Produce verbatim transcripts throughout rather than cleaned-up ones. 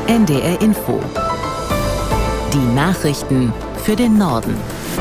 N D R Info. Die Nachrichten für den Norden.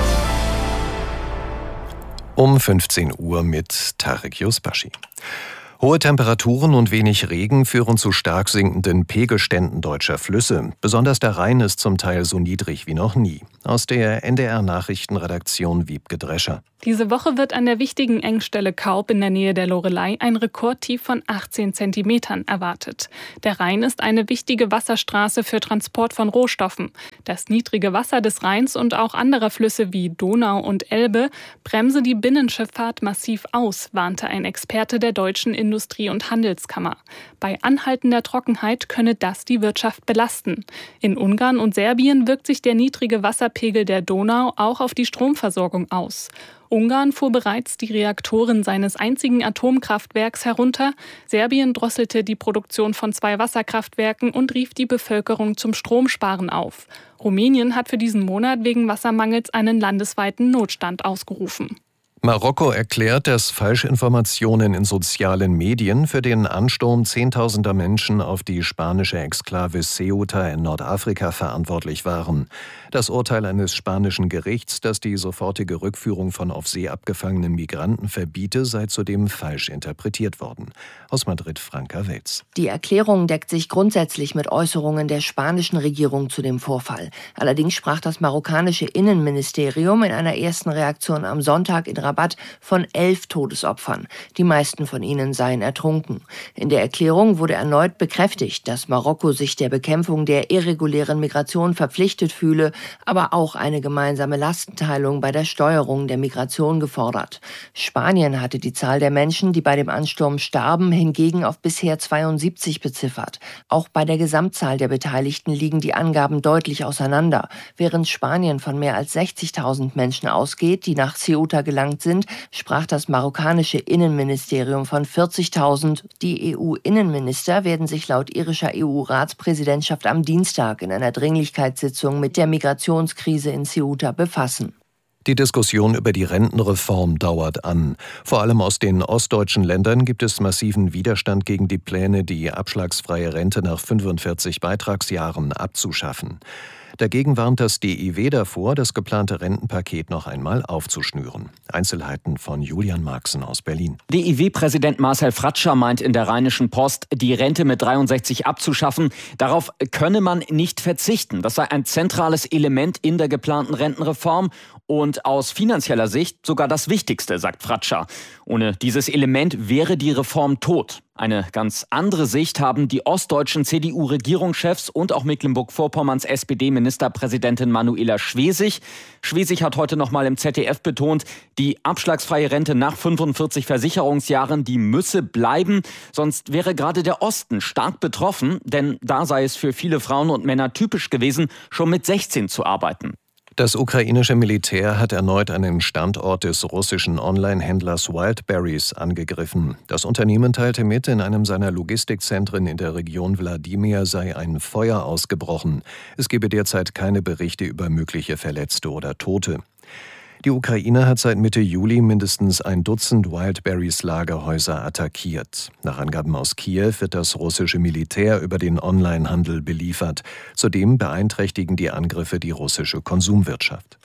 Um fünfzehn Uhr mit Tarek Yusbashi. Hohe Temperaturen und wenig Regen führen zu stark sinkenden Pegelständen deutscher Flüsse. Besonders der Rhein ist zum Teil so niedrig wie noch nie. Aus der N D R-Nachrichtenredaktion Wiebke Drescher. Diese Woche wird an der wichtigen Engstelle Kaub in der Nähe der Loreley ein Rekordtief von achtzehn Zentimetern erwartet. Der Rhein ist eine wichtige Wasserstraße für Transport von Rohstoffen. Das niedrige Wasser des Rheins und auch anderer Flüsse wie Donau und Elbe bremse die Binnenschifffahrt massiv aus, warnte ein Experte der Deutschen Industrie- und Handelskammer. Bei anhaltender Trockenheit könne das die Wirtschaft belasten. In Ungarn und Serbien wirkt sich der niedrige Wasserpegel der Donau auch auf die Stromversorgung aus. Ungarn fuhr bereits die Reaktoren seines einzigen Atomkraftwerks herunter. Serbien drosselte die Produktion von zwei Wasserkraftwerken und rief die Bevölkerung zum Stromsparen auf. Rumänien hat für diesen Monat wegen Wassermangels einen landesweiten Notstand ausgerufen. Marokko erklärt, dass Falschinformationen in sozialen Medien für den Ansturm zehntausender Menschen auf die spanische Exklave Ceuta in Nordafrika verantwortlich waren. Das Urteil eines spanischen Gerichts, das die sofortige Rückführung von auf See abgefangenen Migranten verbiete, sei zudem falsch interpretiert worden. Aus Madrid Franka Welz. Die Erklärung deckt sich grundsätzlich mit Äußerungen der spanischen Regierung zu dem Vorfall. Allerdings sprach das marokkanische Innenministerium in einer ersten Reaktion am Sonntag in Rabat von elf Todesopfern. Die meisten von ihnen seien ertrunken. In der Erklärung wurde erneut bekräftigt, dass Marokko sich der Bekämpfung der irregulären Migration verpflichtet fühle, aber auch eine gemeinsame Lastenteilung bei der Steuerung der Migration gefordert. Spanien hatte die Zahl der Menschen, die bei dem Ansturm starben, hingegen auf bisher zweiundsiebzig beziffert. Auch bei der Gesamtzahl der Beteiligten liegen die Angaben deutlich auseinander. Während Spanien von mehr als sechzigtausend Menschen ausgeht, die nach Ceuta gelangt sind, sprach das marokkanische Innenministerium von vierzigtausend. Die E U-Innenminister werden sich laut irischer E U-Ratspräsidentschaft am Dienstag in einer Dringlichkeitssitzung mit der Migrationskrise in Ceuta befassen. Die Diskussion über die Rentenreform dauert an. Vor allem aus den ostdeutschen Ländern gibt es massiven Widerstand gegen die Pläne, die abschlagsfreie Rente nach fünfundvierzig Beitragsjahren abzuschaffen. Dagegen warnt das D I W davor, das geplante Rentenpaket noch einmal aufzuschnüren. Einzelheiten von Julian Marxen aus Berlin. D I W-Präsident Marcel Fratscher meint in der Rheinischen Post, die Rente mit dreiundsechzig abzuschaffen. Darauf könne man nicht verzichten. Das sei ein zentrales Element in der geplanten Rentenreform und aus finanzieller Sicht sogar das Wichtigste, sagt Fratscher. Ohne dieses Element wäre die Reform tot. Eine ganz andere Sicht haben die ostdeutschen C D U-Regierungschefs und auch Mecklenburg-Vorpommerns S P D-Ministerpräsidentin Manuela Schwesig. Schwesig hat heute noch mal im Z D F betont, die abschlagsfreie Rente nach fünfundvierzig Versicherungsjahren, die müsse bleiben. Sonst wäre gerade der Osten stark betroffen, denn da sei es für viele Frauen und Männer typisch gewesen, schon mit sechzehn zu arbeiten. Das ukrainische Militär hat erneut einen Standort des russischen Online-Händlers Wildberries angegriffen. Das Unternehmen teilte mit, in einem seiner Logistikzentren in der Region Wladimir sei ein Feuer ausgebrochen. Es gebe derzeit keine Berichte über mögliche Verletzte oder Tote. Die Ukraine hat seit Mitte Juli mindestens ein Dutzend Wildberries-Lagerhäuser attackiert. Nach Angaben aus Kiew wird das russische Militär über den Onlinehandel beliefert. Zudem beeinträchtigen die Angriffe die russische Konsumwirtschaft.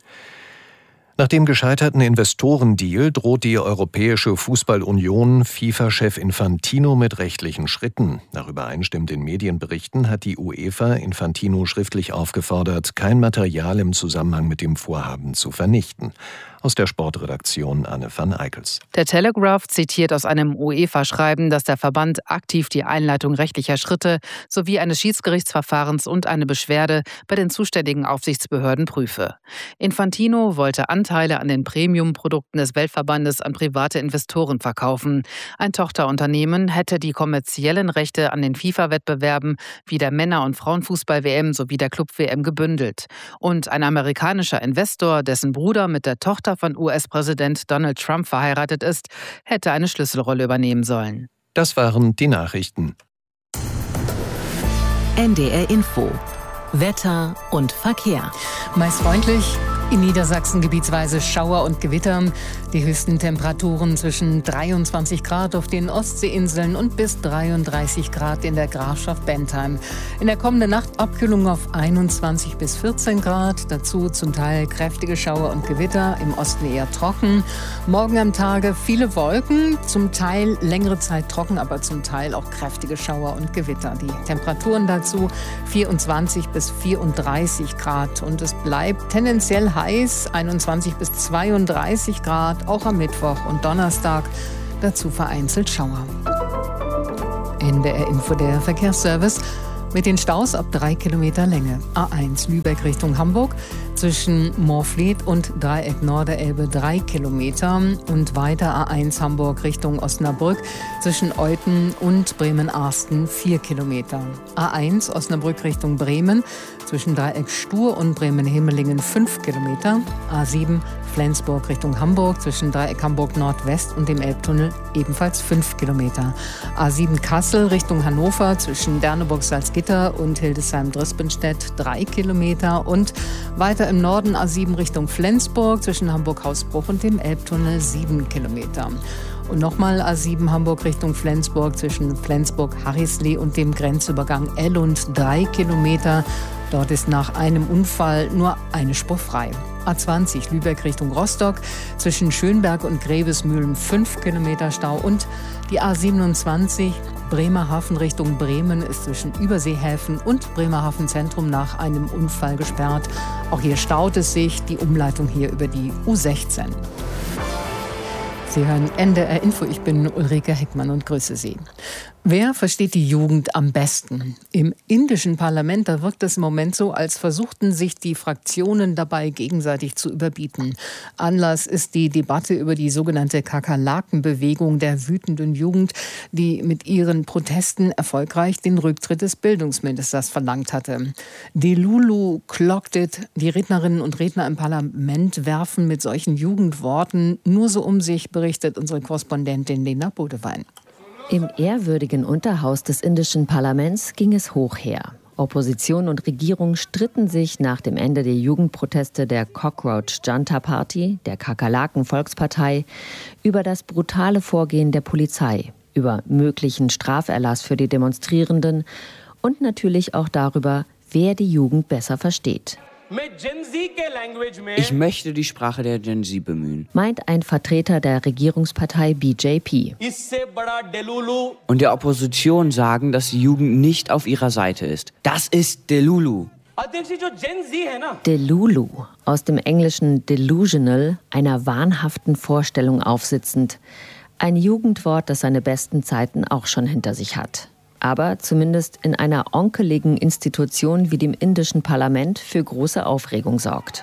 Nach dem gescheiterten Investorendeal droht die Europäische Fußballunion FIFA-Chef Infantino mit rechtlichen Schritten. Nach übereinstimmenden Medienberichten hat die UEFA Infantino schriftlich aufgefordert, kein Material im Zusammenhang mit dem Vorhaben zu vernichten. Aus der Sportredaktion Anne van Eickels. Der Telegraph zitiert aus einem UEFA-Schreiben, dass der Verband aktiv die Einleitung rechtlicher Schritte sowie eines Schiedsgerichtsverfahrens und eine Beschwerde bei den zuständigen Aufsichtsbehörden prüfe. Infantino wollte Anteile an den Premium-Produkten des Weltverbandes an private Investoren verkaufen. Ein Tochterunternehmen hätte die kommerziellen Rechte an den FIFA-Wettbewerben wie der Männer- und Frauenfußball-W M sowie der Club-W M gebündelt. Und ein amerikanischer Investor, dessen Bruder mit der Tochter von U S-Präsident Donald Trump verheiratet ist, hätte eine Schlüsselrolle übernehmen sollen. Das waren die Nachrichten. N D R Info. Wetter und Verkehr. Meist freundlich, In Niedersachsen gebietsweise Schauer und Gewitter. Die höchsten Temperaturen zwischen dreiundzwanzig Grad auf den Ostseeinseln und bis dreiunddreißig Grad in der Grafschaft Bentheim. In der kommenden Nacht Abkühlung auf einundzwanzig bis vierzehn Grad. Dazu zum Teil kräftige Schauer und Gewitter, im Osten eher trocken. Morgen am Tage viele Wolken, zum Teil längere Zeit trocken, aber zum Teil auch kräftige Schauer und Gewitter. Die Temperaturen dazu vierundzwanzig bis vierunddreißig Grad. Und es bleibt tendenziell heiß, einundzwanzig bis zweiunddreißig Grad, auch am Mittwoch und Donnerstag, dazu vereinzelt Schauer. N D R Info, der Verkehrsservice. Mit den Staus ab drei Kilometer Länge. A eins Lübeck Richtung Hamburg zwischen Moorfleet und Dreieck Norderelbe drei Kilometer und weiter A eins Hamburg Richtung Osnabrück zwischen Euthen und Bremen-Arsten vier Kilometer. A eins Osnabrück Richtung Bremen zwischen Dreieck Stur und Bremen-Hemelingen fünf Kilometer. A sieben Flensburg Richtung Hamburg zwischen Dreieck Hamburg Nordwest und dem Elbtunnel ebenfalls fünf Kilometer. A sieben Kassel Richtung Hannover zwischen Derneburg-Salzgitter und Hildesheim-Drispenstedt drei Kilometer und weiter im Norden A sieben Richtung Flensburg zwischen Hamburg-Hausbruch und dem Elbtunnel sieben Kilometer. Und nochmal A sieben Hamburg Richtung Flensburg zwischen Flensburg-Harrislee und dem Grenzübergang Ellund drei Kilometer. Dort ist nach einem Unfall nur eine Spur frei. A zwanzig Lübeck Richtung Rostock zwischen Schönberg und Grevesmühlen fünf Kilometer Stau und die A siebenundzwanzig Bremerhaven Richtung Bremen ist zwischen Überseehäfen und Bremerhaven Zentrum nach einem Unfall gesperrt. Auch hier staut es sich, die Umleitung hier über die U sechzehn. Sie hören N D R Info, ich bin Ulrike Heckmann und grüße Sie. Wer versteht die Jugend am besten? Im indischen Parlament, da wirkt es im Moment so, als versuchten sich die Fraktionen dabei gegenseitig zu überbieten. Anlass ist die Debatte über die sogenannte Kakerlaken-Bewegung der wütenden Jugend, die mit ihren Protesten erfolgreich den Rücktritt des Bildungsministers verlangt hatte. Delulu clocked it. Die Rednerinnen und Redner im Parlament werfen mit solchen Jugendworten nur so um sich, berichtet unsere Korrespondentin Lena Bodewein. Im ehrwürdigen Unterhaus des indischen Parlaments ging es hoch her. Opposition und Regierung stritten sich nach dem Ende der Jugendproteste der Cockroach Janta Party, der Kakerlaken-Volkspartei, über das brutale Vorgehen der Polizei, über möglichen Straferlass für die Demonstrierenden und natürlich auch darüber, wer die Jugend besser versteht. Ich möchte die Sprache der Gen Z bemühen, meint ein Vertreter der Regierungspartei B J P. Und der Opposition sagen, dass die Jugend nicht auf ihrer Seite ist. Das ist Delulu. Delulu, aus dem englischen delusional, einer wahnhaften Vorstellung aufsitzend. Ein Jugendwort, das seine besten Zeiten auch schon hinter sich hat. Aber zumindest in einer onkeligen Institution wie dem indischen Parlament für große Aufregung sorgt.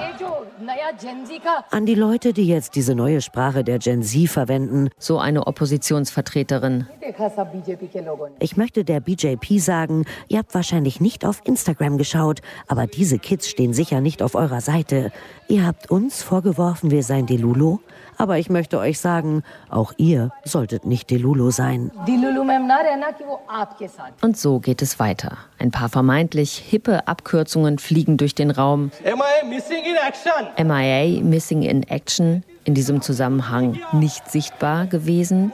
An die Leute, die jetzt diese neue Sprache der Gen Z verwenden, so eine Oppositionsvertreterin. Ich möchte der B J P sagen, ihr habt wahrscheinlich nicht auf Instagram geschaut, aber diese Kids stehen sicher nicht auf eurer Seite. Ihr habt uns vorgeworfen, wir seien Delulu, aber ich möchte euch sagen, auch ihr solltet nicht Delulu sein. Und so geht es weiter. Ein paar vermeintlich hippe Abkürzungen fliegen durch den Raum. M I A Missing in Action. M I A Missing in Action, in diesem Zusammenhang nicht sichtbar gewesen.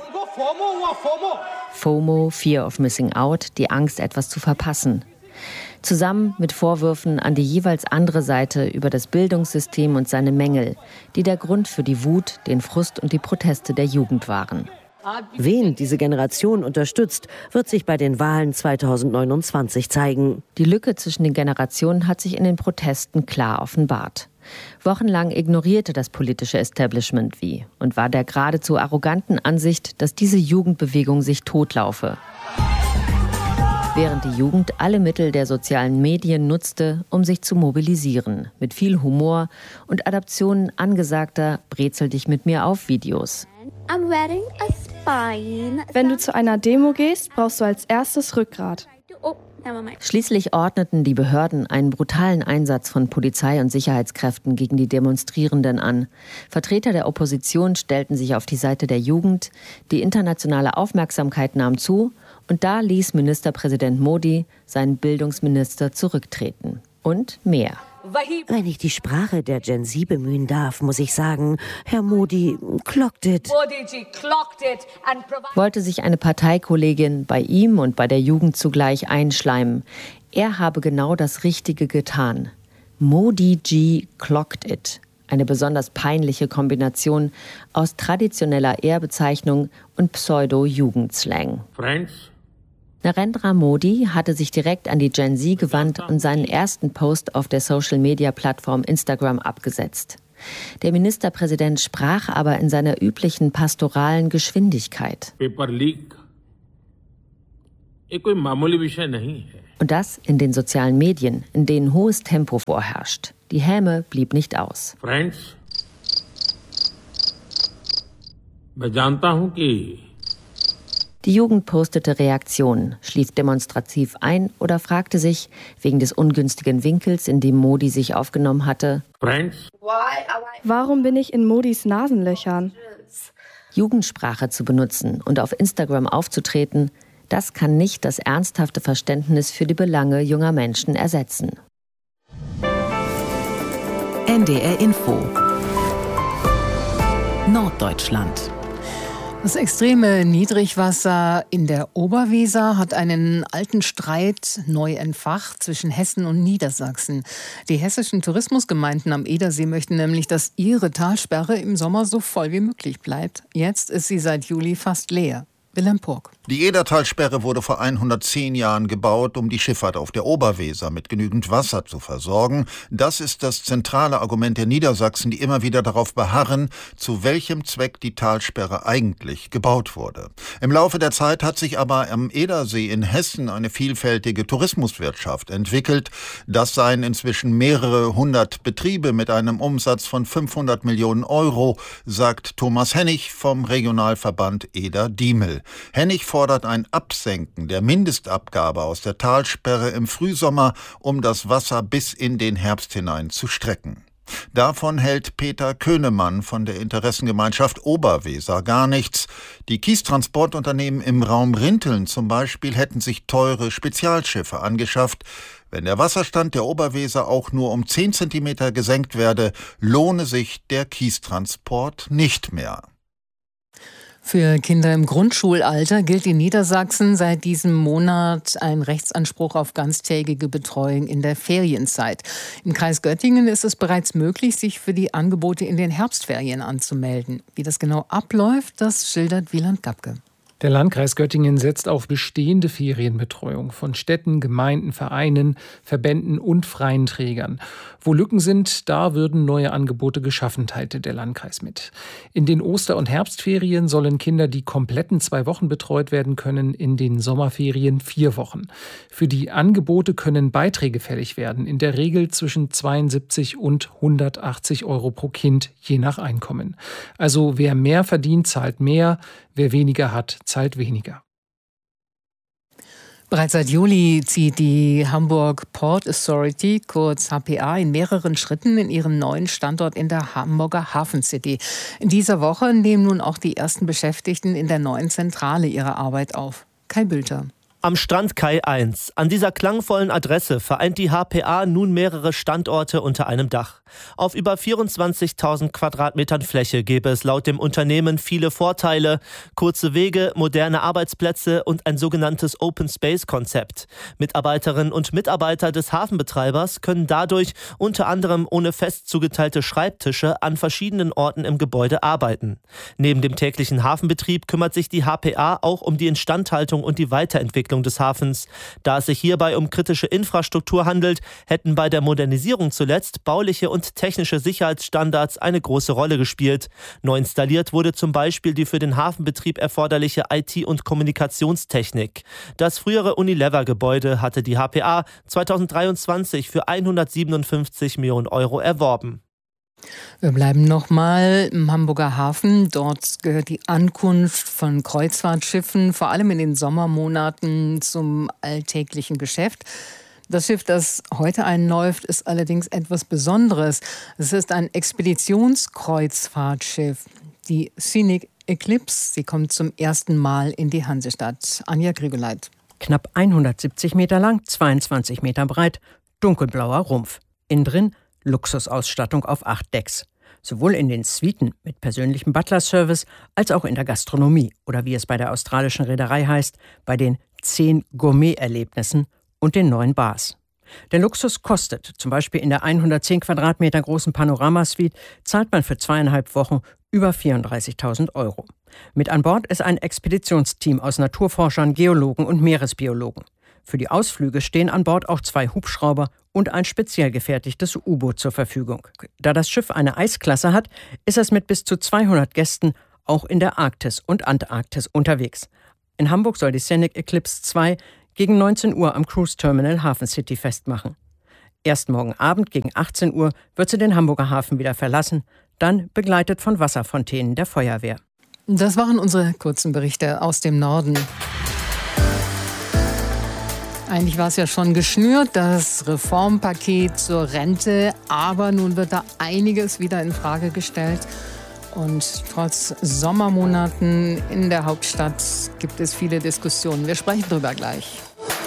FOMO, Fear of Missing Out, die Angst, etwas zu verpassen. Zusammen mit Vorwürfen an die jeweils andere Seite über das Bildungssystem und seine Mängel, die der Grund für die Wut, den Frust und die Proteste der Jugend waren. Wen diese Generation unterstützt, wird sich bei den Wahlen zweitausendneunundzwanzig zeigen. Die Lücke zwischen den Generationen hat sich in den Protesten klar offenbart. Wochenlang ignorierte das politische Establishment wie und war der geradezu arroganten Ansicht, dass diese Jugendbewegung sich totlaufe. Während die Jugend alle Mittel der sozialen Medien nutzte, um sich zu mobilisieren, mit viel Humor und Adaptionen angesagter Brezel-dich-mit-mir-auf-Videos. Wenn du zu einer Demo gehst, brauchst du als erstes Rückgrat. Schließlich ordneten die Behörden einen brutalen Einsatz von Polizei und Sicherheitskräften gegen die Demonstrierenden an. Vertreter der Opposition stellten sich auf die Seite der Jugend, die internationale Aufmerksamkeit nahm zu und da ließ Ministerpräsident Modi seinen Bildungsminister zurücktreten. und mehr. Wenn ich die Sprache der Gen Z bemühen darf, muss ich sagen, Herr Modi clocked it. Wollte sich eine Parteikollegin bei ihm und bei der Jugend zugleich einschleimen. Er habe genau das Richtige getan. Modi-ji clocked it. Eine besonders peinliche Kombination aus traditioneller Ehrbezeichnung und Pseudo-Jugendslang. Friends. Narendra Modi hatte sich direkt an die Gen Z gewandt und seinen ersten Post auf der Social-Media-Plattform Instagram abgesetzt. Der Ministerpräsident sprach aber in seiner üblichen pastoralen Geschwindigkeit. Und das in den sozialen Medien, in denen hohes Tempo vorherrscht. Die Häme blieb nicht aus. Friends, मैं जानता हूं कि Die Jugend postete Reaktionen, schlief demonstrativ ein oder fragte sich, wegen des ungünstigen Winkels, in dem Modi sich aufgenommen hatte, Warum bin ich in Modis Nasenlöchern? Jugendsprache zu benutzen und auf Instagram aufzutreten, das kann nicht das ernsthafte Verständnis für die Belange junger Menschen ersetzen. N D R Info Norddeutschland. Das extreme Niedrigwasser in der Oberweser hat einen alten Streit neu entfacht zwischen Hessen und Niedersachsen. Die hessischen Tourismusgemeinden am Edersee möchten nämlich, dass ihre Talsperre im Sommer so voll wie möglich bleibt. Jetzt ist sie seit Juli fast leer. Wilhelm Purg. Die Edertalsperre wurde vor hundertzehn Jahren gebaut, um die Schifffahrt auf der Oberweser mit genügend Wasser zu versorgen. Das ist das zentrale Argument der Niedersachsen, die immer wieder darauf beharren, zu welchem Zweck die Talsperre eigentlich gebaut wurde. Im Laufe der Zeit hat sich aber am Edersee in Hessen eine vielfältige Tourismuswirtschaft entwickelt. Das seien inzwischen mehrere hundert Betriebe mit einem Umsatz von fünfhundert Millionen Euro, sagt Thomas Hennig vom Regionalverband Eder-Diemel. Hennig fordert ein Absenken der Mindestabgabe aus der Talsperre im Frühsommer, um das Wasser bis in den Herbst hinein zu strecken. Davon hält Peter Könemann von der Interessengemeinschaft Oberweser gar nichts. Die Kiestransportunternehmen im Raum Rinteln zum Beispiel hätten sich teure Spezialschiffe angeschafft. Wenn der Wasserstand der Oberweser auch nur um zehn Zentimeter gesenkt werde, lohne sich der Kiestransport nicht mehr. Für Kinder im Grundschulalter gilt in Niedersachsen seit diesem Monat ein Rechtsanspruch auf ganztägige Betreuung in der Ferienzeit. Im Kreis Göttingen ist es bereits möglich, sich für die Angebote in den Herbstferien anzumelden. Wie das genau abläuft, das schildert Wieland Gabke. Der Landkreis Göttingen setzt auf bestehende Ferienbetreuung von Städten, Gemeinden, Vereinen, Verbänden und freien Trägern. Wo Lücken sind, da würden neue Angebote geschaffen, teilte der Landkreis mit. In den Oster- und Herbstferien sollen Kinder die kompletten zwei Wochen betreut werden können, in den Sommerferien vier Wochen. Für die Angebote können Beiträge fällig werden, in der Regel zwischen zweiundsiebzig und hundertachtzig Euro pro Kind, je nach Einkommen. Also wer mehr verdient, zahlt mehr, wer weniger hat, zahlt weniger. Bereits seit Juli zieht die Hamburg Port Authority, kurz H P A, in mehreren Schritten in ihren neuen Standort in der Hamburger Hafen City. In dieser Woche nehmen nun auch die ersten Beschäftigten in der neuen Zentrale ihre Arbeit auf. Kai Bülter. Am Strand Kai eins. An dieser klangvollen Adresse vereint die H P A nun mehrere Standorte unter einem Dach. Auf über vierundzwanzigtausend Quadratmetern Fläche gäbe es laut dem Unternehmen viele Vorteile. Kurze Wege, moderne Arbeitsplätze und ein sogenanntes Open-Space-Konzept. Mitarbeiterinnen und Mitarbeiter des Hafenbetreibers können dadurch unter anderem ohne fest zugeteilte Schreibtische an verschiedenen Orten im Gebäude arbeiten. Neben dem täglichen Hafenbetrieb kümmert sich die H P A auch um die Instandhaltung und die Weiterentwicklung des Hafens. Da es sich hierbei um kritische Infrastruktur handelt, hätten bei der Modernisierung zuletzt bauliche und technische Sicherheitsstandards eine große Rolle gespielt. Neu installiert wurde zum Beispiel die für den Hafenbetrieb erforderliche I T- und Kommunikationstechnik. Das frühere Unilever-Gebäude hatte die H P A zweitausenddreiundzwanzig für hundertsiebenundfünfzig Millionen Euro erworben. Wir bleiben nochmal im Hamburger Hafen. Dort gehört die Ankunft von Kreuzfahrtschiffen, vor allem in den Sommermonaten, zum alltäglichen Geschäft. Das Schiff, das heute einläuft, ist allerdings etwas Besonderes. Es ist ein Expeditionskreuzfahrtschiff, die Scenic Eclipse. Sie kommt zum ersten Mal in die Hansestadt. Anja Grigoleit. Knapp hundertsiebzig Meter lang, zweiundzwanzig Meter breit, dunkelblauer Rumpf. Innen drin Luxusausstattung auf acht Decks. Sowohl in den Suiten mit persönlichem Butler-Service als auch in der Gastronomie oder wie es bei der australischen Reederei heißt, bei den zehn Gourmet-Erlebnissen und den neun Bars. Der Luxus kostet. Zum Beispiel in der hundertzehn Quadratmeter großen Panorama-Suite zahlt man für zweieinhalb Wochen über vierunddreißigtausend Euro. Mit an Bord ist ein Expeditionsteam aus Naturforschern, Geologen und Meeresbiologen. Für die Ausflüge stehen an Bord auch zwei Hubschrauber und ein speziell gefertigtes U-Boot zur Verfügung. Da das Schiff eine Eisklasse hat, ist es mit bis zu zweihundert Gästen auch in der Arktis und Antarktis unterwegs. In Hamburg soll die Scenic Eclipse zwei gegen neunzehn Uhr am Cruise Terminal Hafen City festmachen. Erst morgen Abend gegen achtzehn Uhr wird sie den Hamburger Hafen wieder verlassen, dann begleitet von Wasserfontänen der Feuerwehr. Das waren unsere kurzen Berichte aus dem Norden. Eigentlich war es ja schon geschnürt, das Reformpaket zur Rente, aber nun wird da einiges wieder in Frage gestellt. Und trotz Sommermonaten in der Hauptstadt gibt es viele Diskussionen. Wir sprechen darüber gleich.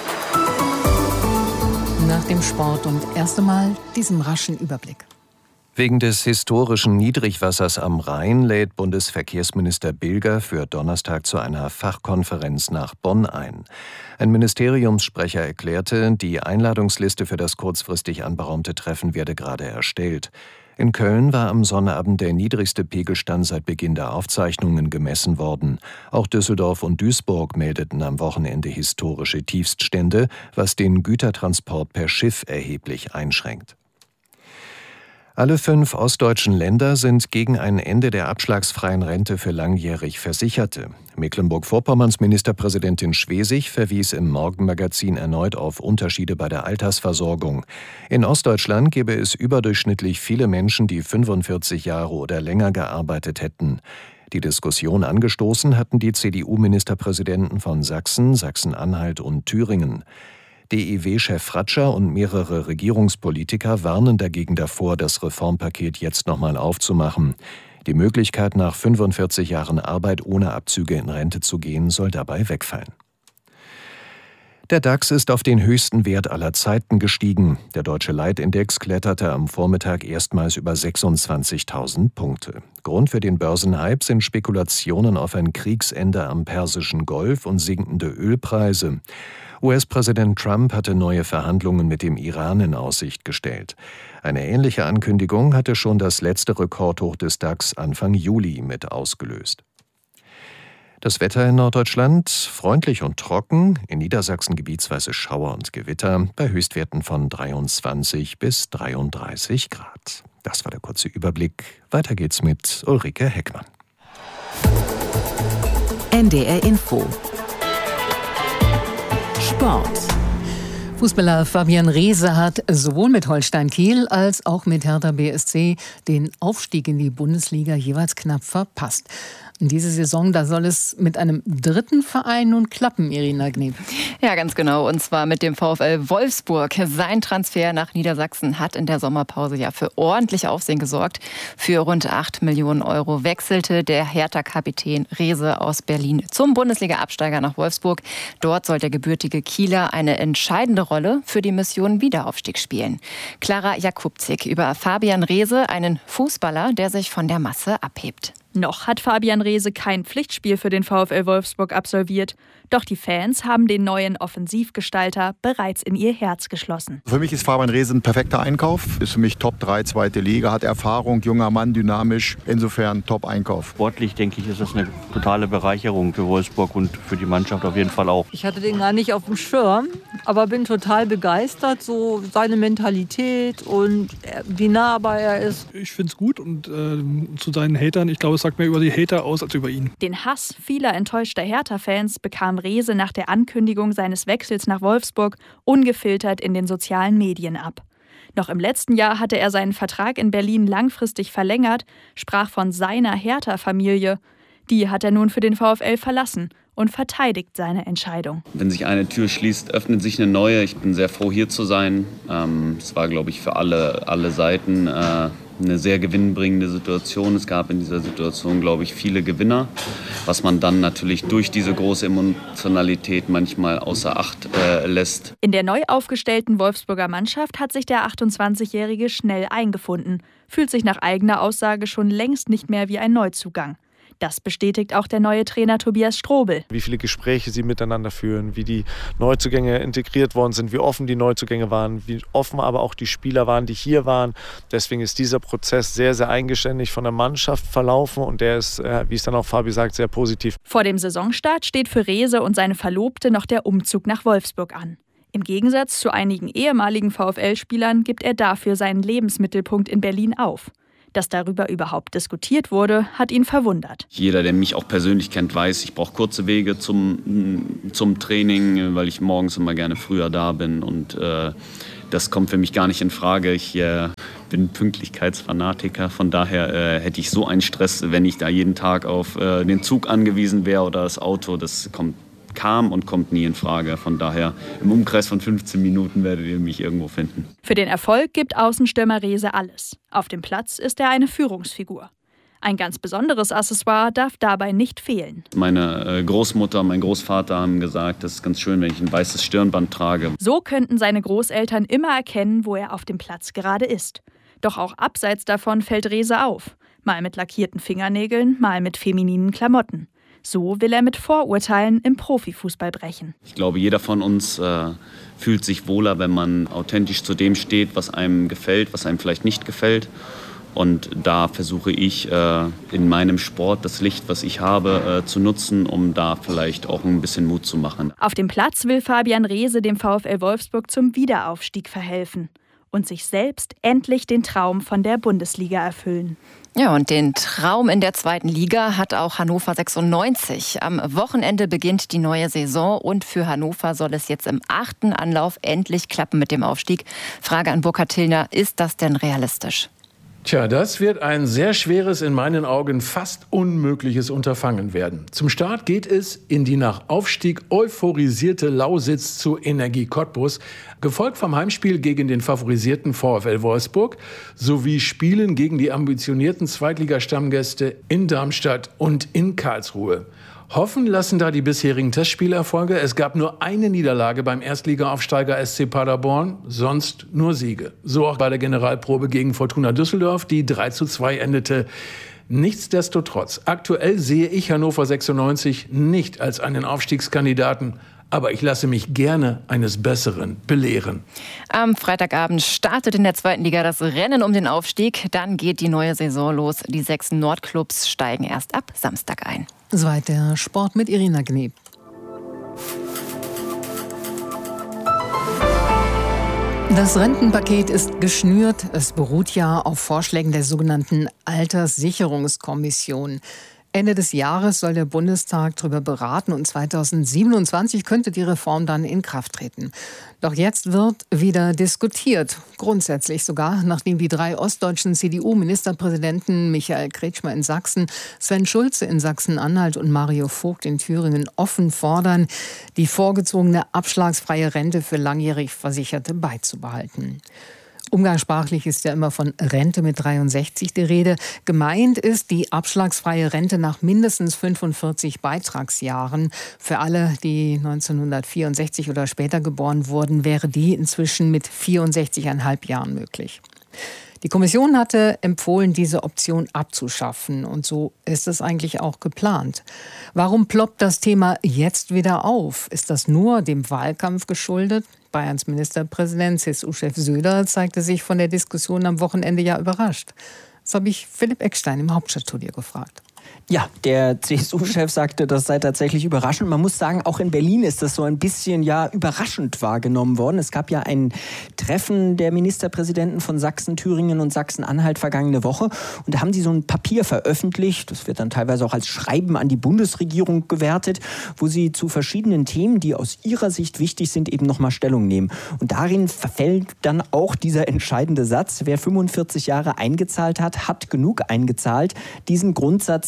Nach dem Sport und erst einmal diesem raschen Überblick. Wegen des historischen Niedrigwassers am Rhein lädt Bundesverkehrsminister Bilger für Donnerstag zu einer Fachkonferenz nach Bonn ein. Ein Ministeriumssprecher erklärte, die Einladungsliste für das kurzfristig anberaumte Treffen werde gerade erstellt. In Köln war am Sonnabend der niedrigste Pegelstand seit Beginn der Aufzeichnungen gemessen worden. Auch Düsseldorf und Duisburg meldeten am Wochenende historische Tiefststände, was den Gütertransport per Schiff erheblich einschränkt. Alle fünf ostdeutschen Länder sind gegen ein Ende der abschlagsfreien Rente für langjährig Versicherte. Mecklenburg-Vorpommerns Ministerpräsidentin Schwesig verwies im Morgenmagazin erneut auf Unterschiede bei der Altersversorgung. In Ostdeutschland gäbe es überdurchschnittlich viele Menschen, die fünfundvierzig Jahre oder länger gearbeitet hätten. Die Diskussion angestoßen hatten die C D U-Ministerpräsidenten von Sachsen, Sachsen-Anhalt und Thüringen. D I W-Chef Fratscher und mehrere Regierungspolitiker warnen dagegen davor, das Reformpaket jetzt nochmal aufzumachen. Die Möglichkeit, nach fünfundvierzig Jahren Arbeit ohne Abzüge in Rente zu gehen, soll dabei wegfallen. Der DAX ist auf den höchsten Wert aller Zeiten gestiegen. Der deutsche Leitindex kletterte am Vormittag erstmals über sechsundzwanzigtausend Punkte. Grund für den Börsenhype sind Spekulationen auf ein Kriegsende am Persischen Golf und sinkende Ölpreise. U S-Präsident Trump hatte neue Verhandlungen mit dem Iran in Aussicht gestellt. Eine ähnliche Ankündigung hatte schon das letzte Rekordhoch des DAX Anfang Juli mit ausgelöst. Das Wetter in Norddeutschland freundlich und trocken, in Niedersachsen gebietsweise Schauer und Gewitter bei Höchstwerten von dreiundzwanzig bis dreiunddreißig Grad. Das war der kurze Überblick. Weiter geht's mit Ulrike Heckmann. N D R Info. Sport. Fußballer Fabian Reese hat sowohl mit Holstein Kiel als auch mit Hertha B S C den Aufstieg in die Bundesliga jeweils knapp verpasst. In dieser Saison, da soll es mit einem dritten Verein nun klappen, Irina Gneb. Ja, ganz genau. Und zwar mit dem VfL Wolfsburg. Sein Transfer nach Niedersachsen hat in der Sommerpause ja für ordentlich Aufsehen gesorgt. Für rund acht Millionen Euro wechselte der Hertha-Kapitän Reese aus Berlin zum Bundesliga-Absteiger nach Wolfsburg. Dort soll der gebürtige Kieler eine entscheidende Rolle für die Mission Wiederaufstieg spielen. Clara Jakubczyk über Fabian Reese, einen Fußballer, der sich von der Masse abhebt. Noch hat Fabian Reese kein Pflichtspiel für den VfL Wolfsburg absolviert. Doch die Fans haben den neuen Offensivgestalter bereits in ihr Herz geschlossen. Für mich ist Fabian Reese ein perfekter Einkauf. Ist für mich Top drei, zweite Liga, hat Erfahrung, junger Mann, dynamisch. Insofern Top-Einkauf. Sportlich, denke ich, ist das eine totale Bereicherung für Wolfsburg und für die Mannschaft auf jeden Fall auch. Ich hatte den gar nicht auf dem Schirm, aber bin total begeistert. So seine Mentalität und wie nahbar er ist. Ich finde es gut und äh, zu seinen Hatern, ich glaube, es sagt mehr über die Hater aus als über ihn. Den Hass vieler enttäuschter Hertha-Fans bekam Reese nach der Ankündigung seines Wechsels nach Wolfsburg ungefiltert in den sozialen Medien ab. Noch im letzten Jahr hatte er seinen Vertrag in Berlin langfristig verlängert, sprach von seiner Hertha-Familie. Die hat er nun für den VfL verlassen und verteidigt seine Entscheidung. Wenn sich eine Tür schließt, öffnet sich eine neue. Ich bin sehr froh, hier zu sein. Ähm, es war, glaube ich, für alle, alle Seiten äh, eine sehr gewinnbringende Situation. Es gab in dieser Situation, glaube ich, viele Gewinner, was man dann natürlich durch diese große Emotionalität manchmal außer Acht äh, lässt. In der neu aufgestellten Wolfsburger Mannschaft hat sich der achtundzwanzigjährige schnell eingefunden, fühlt sich nach eigener Aussage schon längst nicht mehr wie ein Neuzugang. Das bestätigt auch der neue Trainer Tobias Strobel. Wie viele Gespräche sie miteinander führen, wie die Neuzugänge integriert worden sind, wie offen die Neuzugänge waren, wie offen aber auch die Spieler waren, die hier waren. Deswegen ist dieser Prozess sehr, sehr eigenständig von der Mannschaft verlaufen und der ist, wie es dann auch Fabi sagt, sehr positiv. Vor dem Saisonstart steht für Rehse und seine Verlobte noch der Umzug nach Wolfsburg an. Im Gegensatz zu einigen ehemaligen VfL-Spielern gibt er dafür seinen Lebensmittelpunkt in Berlin auf. Dass darüber überhaupt diskutiert wurde, hat ihn verwundert. Jeder, der mich auch persönlich kennt, weiß, ich brauche kurze Wege zum, zum Training, weil ich morgens immer gerne früher da bin. Und äh, das kommt für mich gar nicht in Frage. Ich äh, bin Pünktlichkeitsfanatiker. Von daher äh, hätte ich so einen Stress, wenn ich da jeden Tag auf äh, den Zug angewiesen wäre oder das Auto. Das kommt kam und kommt nie in Frage. Von daher im Umkreis von fünfzehn Minuten werdet ihr mich irgendwo finden. Für den Erfolg gibt Außenstürmer Rehse alles. Auf dem Platz ist er eine Führungsfigur. Ein ganz besonderes Accessoire darf dabei nicht fehlen. Meine Großmutter, mein Großvater haben gesagt, es ist ganz schön, wenn ich ein weißes Stirnband trage. So könnten seine Großeltern immer erkennen, wo er auf dem Platz gerade ist. Doch auch abseits davon fällt Rehse auf. Mal mit lackierten Fingernägeln, mal mit femininen Klamotten. So will er mit Vorurteilen im Profifußball brechen. Ich glaube, jeder von uns äh, fühlt sich wohler, wenn man authentisch zu dem steht, was einem gefällt, was einem vielleicht nicht gefällt. Und da versuche ich äh, in meinem Sport das Licht, was ich habe, äh, zu nutzen, um da vielleicht auch ein bisschen Mut zu machen. Auf dem Platz will Fabian Rehse dem VfL Wolfsburg zum Wiederaufstieg verhelfen und sich selbst endlich den Traum von der Bundesliga erfüllen. Ja, und den Traum in der zweiten Liga hat auch Hannover sechsundneunzig. Am Wochenende beginnt die neue Saison und für Hannover soll es jetzt im achten Anlauf endlich klappen mit dem Aufstieg. Frage an Burkhard Tillner, ist das denn realistisch? Tja, das wird ein sehr schweres, in meinen Augen fast unmögliches Unterfangen werden. Zum Start geht es in die nach Aufstieg euphorisierte Lausitz zu Energie Cottbus, gefolgt vom Heimspiel gegen den favorisierten VfL Wolfsburg sowie Spielen gegen die ambitionierten Zweitligastammgäste in Darmstadt und in Karlsruhe. Hoffen lassen da die bisherigen Testspielerfolge. Es gab nur eine Niederlage beim Erstligaaufsteiger S C Paderborn, sonst nur Siege. So auch bei der Generalprobe gegen Fortuna Düsseldorf, die drei zu zwei endete. Nichtsdestotrotz, aktuell sehe ich Hannover sechsundneunzig nicht als einen Aufstiegskandidaten. Aber ich lasse mich gerne eines Besseren belehren. Am Freitagabend startet in der zweiten Liga das Rennen um den Aufstieg. Dann geht die neue Saison los. Die sechs Nordclubs steigen erst ab Samstag ein. Soweit der Sport mit Irina Gneb. Das Rentenpaket ist geschnürt. Es beruht ja auf Vorschlägen der sogenannten Alterssicherungskommission. Ende des Jahres soll der Bundestag darüber beraten und zweitausendsiebenundzwanzig könnte die Reform dann in Kraft treten. Doch jetzt wird wieder diskutiert, grundsätzlich sogar, nachdem die drei ostdeutschen C D U-Ministerpräsidenten Michael Kretschmer in Sachsen, Sven Schulze in Sachsen-Anhalt und Mario Vogt in Thüringen offen fordern, die vorgezogene abschlagsfreie Rente für langjährig Versicherte beizubehalten. Umgangssprachlich ist ja immer von Rente mit dreiundsechzig die Rede. Gemeint ist die abschlagsfreie Rente nach mindestens fünfundvierzig Beitragsjahren. Für alle, die neunzehnhundertvierundsechzig oder später geboren wurden, wäre die inzwischen mit vierundsechzig Komma fünf Jahren möglich. Die Kommission hatte empfohlen, diese Option abzuschaffen. Und so ist es eigentlich auch geplant. Warum ploppt das Thema jetzt wieder auf? Ist das nur dem Wahlkampf geschuldet? Bayerns Ministerpräsident, C S U-Chef Söder, zeigte sich von der Diskussion am Wochenende ja überrascht. Das habe ich Philipp Eckstein im Hauptstadtstudio gefragt. Ja, der C S U-Chef sagte, das sei tatsächlich überraschend. Man muss sagen, auch in Berlin ist das so ein bisschen ja überraschend wahrgenommen worden. Es gab ja ein Treffen der Ministerpräsidenten von Sachsen, Thüringen und Sachsen-Anhalt vergangene Woche. Und da haben sie so ein Papier veröffentlicht, das wird dann teilweise auch als Schreiben an die Bundesregierung gewertet, wo sie zu verschiedenen Themen, die aus ihrer Sicht wichtig sind, eben nochmal Stellung nehmen. Und darin verfällt dann auch dieser entscheidende Satz, wer fünfundvierzig Jahre eingezahlt hat, hat genug eingezahlt. Diesen Grundsatz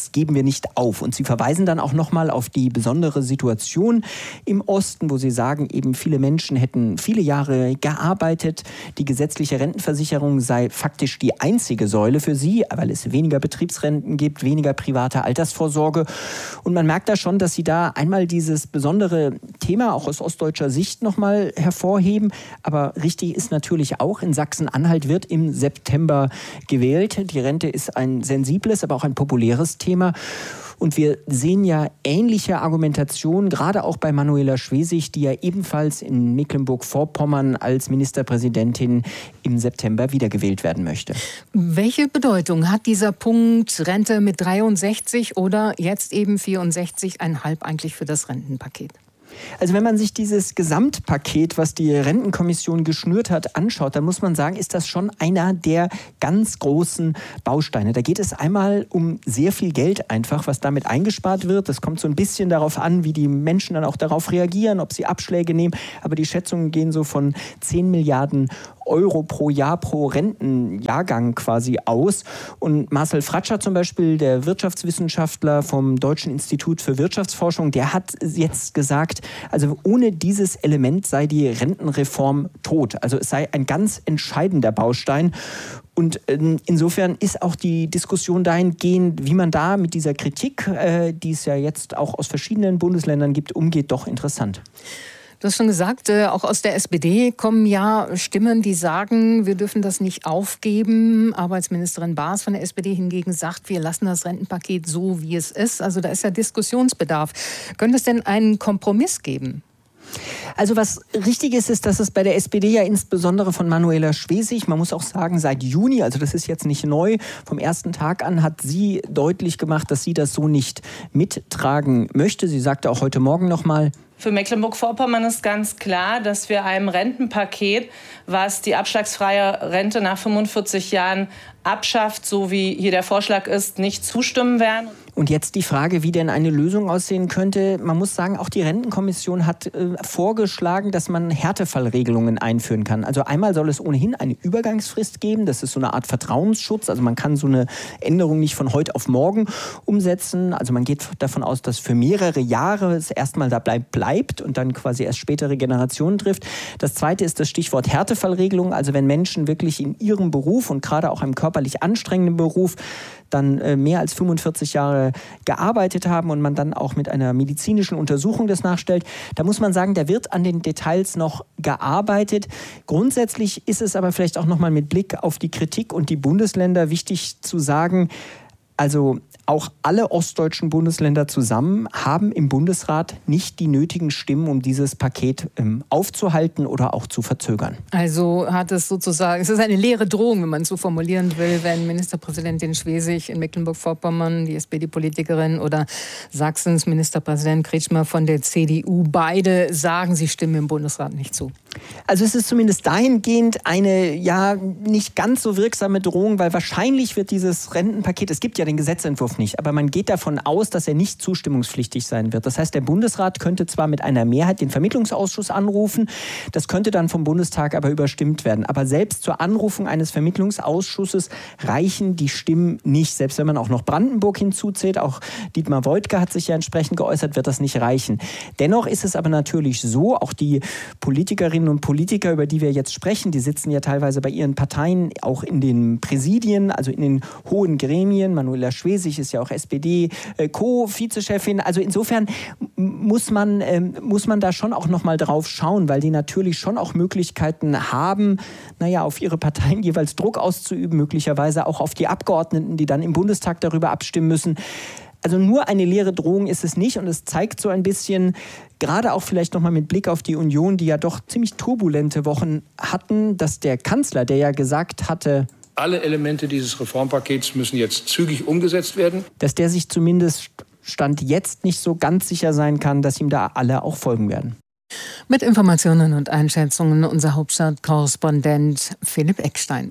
das geben wir nicht auf. Und sie verweisen dann auch nochmal auf die besondere Situation im Osten, wo sie sagen, eben viele Menschen hätten viele Jahre gearbeitet. Die gesetzliche Rentenversicherung sei faktisch die einzige Säule für sie, weil es weniger Betriebsrenten gibt, weniger private Altersvorsorge. Und man merkt da schon, dass sie da einmal dieses besondere Thema auch aus ostdeutscher Sicht nochmal hervorheben. Aber richtig ist natürlich auch, in Sachsen-Anhalt wird im September gewählt. Die Rente ist ein sensibles, aber auch ein populäres Thema. Und wir sehen ja ähnliche Argumentationen, gerade auch bei Manuela Schwesig, die ja ebenfalls in Mecklenburg-Vorpommern als Ministerpräsidentin im September wiedergewählt werden möchte. Welche Bedeutung hat dieser Punkt Rente mit dreiundsechzig oder jetzt eben vierundsechzig Komma fünf eigentlich für das Rentenpaket? Also wenn man sich dieses Gesamtpaket, was die Rentenkommission geschnürt hat, anschaut, dann muss man sagen, ist das schon einer der ganz großen Bausteine. Da geht es einmal um sehr viel Geld einfach, was damit eingespart wird. Das kommt so ein bisschen darauf an, wie die Menschen dann auch darauf reagieren, ob sie Abschläge nehmen. Aber die Schätzungen gehen so von zehn Milliarden Euro pro Jahr, pro Rentenjahrgang quasi aus. Und Marcel Fratscher zum Beispiel, der Wirtschaftswissenschaftler vom Deutschen Institut für Wirtschaftsforschung, der hat jetzt gesagt, also ohne dieses Element sei die Rentenreform tot. Also es sei ein ganz entscheidender Baustein. Und ähm, insofern ist auch die Diskussion dahingehend, wie man da mit dieser Kritik, äh, die es ja jetzt auch aus verschiedenen Bundesländern gibt, umgeht, doch interessant. Du hast schon gesagt, äh, auch aus der S P D kommen ja Stimmen, die sagen, wir dürfen das nicht aufgeben. Arbeitsministerin Baas von der S P D hingegen sagt, wir lassen das Rentenpaket so, wie es ist. Also da ist ja Diskussionsbedarf. Könnte es denn einen Kompromiss geben? Also was richtig ist, ist, dass es bei der S P D ja insbesondere von Manuela Schwesig, man muss auch sagen, seit Juni, also das ist jetzt nicht neu, vom ersten Tag an hat sie deutlich gemacht, dass sie das so nicht mittragen möchte. Sie sagte auch heute Morgen noch mal, für Mecklenburg-Vorpommern ist ganz klar, dass wir einem Rentenpaket, was die abschlagsfreie Rente nach fünfundvierzig Jahren abschafft, so wie hier der Vorschlag ist, nicht zustimmen werden. Und jetzt die Frage, wie denn eine Lösung aussehen könnte. Man muss sagen, auch die Rentenkommission hat äh, vorgeschlagen, dass man Härtefallregelungen einführen kann. Also einmal soll es ohnehin eine Übergangsfrist geben. Das ist so eine Art Vertrauensschutz. Also man kann so eine Änderung nicht von heute auf morgen umsetzen. Also man geht davon aus, dass für mehrere Jahre es erstmal da bleibt, bleibt und dann quasi erst spätere Generationen trifft. Das zweite ist das Stichwort Härtefallregelung. Also wenn Menschen wirklich in ihrem Beruf und gerade auch im körperlich anstrengenden Beruf dann äh, mehr als fünfundvierzig Jahre gearbeitet haben und man dann auch mit einer medizinischen Untersuchung das nachstellt, da muss man sagen, da wird an den Details noch gearbeitet. Grundsätzlich ist es aber vielleicht auch nochmal mit Blick auf die Kritik und die Bundesländer wichtig zu sagen, also auch alle ostdeutschen Bundesländer zusammen haben im Bundesrat nicht die nötigen Stimmen, um dieses Paket ähm, aufzuhalten oder auch zu verzögern. Also hat es sozusagen, es ist eine leere Drohung, wenn man es so formulieren will, wenn Ministerpräsidentin Schwesig in Mecklenburg-Vorpommern, die S P D-Politikerin, oder Sachsens Ministerpräsident Kretschmer von der C D U, beide sagen, sie stimmen im Bundesrat nicht zu. Also es ist zumindest dahingehend eine ja nicht ganz so wirksame Drohung, weil wahrscheinlich wird dieses Rentenpaket, es gibt ja den Gesetzentwurf nicht, aber man geht davon aus, dass er nicht zustimmungspflichtig sein wird. Das heißt, der Bundesrat könnte zwar mit einer Mehrheit den Vermittlungsausschuss anrufen, das könnte dann vom Bundestag aber überstimmt werden. Aber selbst zur Anrufung eines Vermittlungsausschusses reichen die Stimmen nicht. Selbst wenn man auch noch Brandenburg hinzuzählt, auch Dietmar Woidke hat sich ja entsprechend geäußert, wird das nicht reichen. Dennoch ist es aber natürlich so, auch die Politikerinnen und Politiker, über die wir jetzt sprechen, die sitzen ja teilweise bei ihren Parteien auch in den Präsidien, also in den hohen Gremien. Manuela Schwesig ist ja auch S P D-Co-Vizechefin. Also insofern muss man, ähm, muss man da schon auch noch mal drauf schauen, weil die natürlich schon auch Möglichkeiten haben, naja, auf ihre Parteien jeweils Druck auszuüben, möglicherweise auch auf die Abgeordneten, die dann im Bundestag darüber abstimmen müssen. Also nur eine leere Drohung ist es nicht und es zeigt so ein bisschen, gerade auch vielleicht nochmal mit Blick auf die Union, die ja doch ziemlich turbulente Wochen hatten, dass der Kanzler, der ja gesagt hatte, alle Elemente dieses Reformpakets müssen jetzt zügig umgesetzt werden, dass der sich zumindest Stand jetzt nicht so ganz sicher sein kann, dass ihm da alle auch folgen werden. Mit Informationen und Einschätzungen unser Hauptstadtkorrespondent Philipp Eckstein.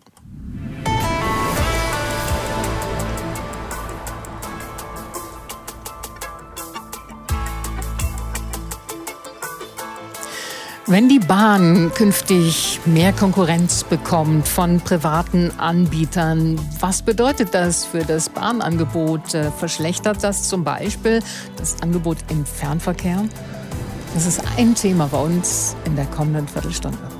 Wenn die Bahn künftig mehr Konkurrenz bekommt von privaten Anbietern, was bedeutet das für das Bahnangebot? Verschlechtert das zum Beispiel das Angebot im Fernverkehr? Das ist ein Thema bei uns in der kommenden Viertelstunde.